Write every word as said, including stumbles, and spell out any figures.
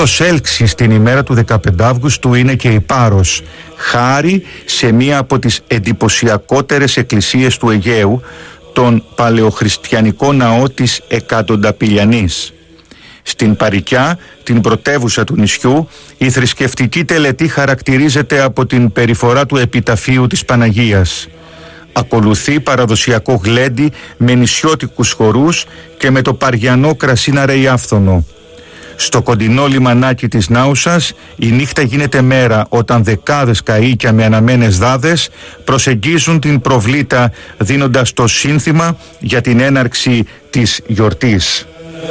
προσέλξει στην ημέρα του δεκαπέντε Αυγούστου είναι και η Πάρος, χάρη σε μία από τις εντυπωσιακότερες εκκλησίες του Αιγαίου, τον παλαιοχριστιανικό ναό της Εκατονταπηλιανής. Στην Παρικιά, την πρωτεύουσα του νησιού, η θρησκευτική τελετή χαρακτηρίζεται από την περιφορά του επιταφείου της Παναγίας. Ακολουθεί παραδοσιακό γλέντι με νησιώτικους χορούς και με το παριανό κρασί να ρέει άφθονο. Στο κοντινό λιμανάκι της Νάουσας η νύχτα γίνεται μέρα όταν δεκάδες καΐκια με αναμένες δάδες προσεγγίζουν την προβλήτα δίνοντας το σύνθημα για την έναρξη της γιορτής.